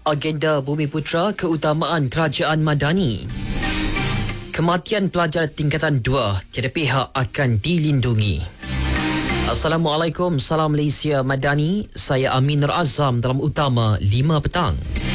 Agenda Bumi Putra keutamaan kerajaan Madani. Kematian pelajar tingkatan 2, tiada pihak akan dilindungi. Assalamualaikum, salam Malaysia Madani. Saya Amin Nur Azam dalam Utama 5 petang.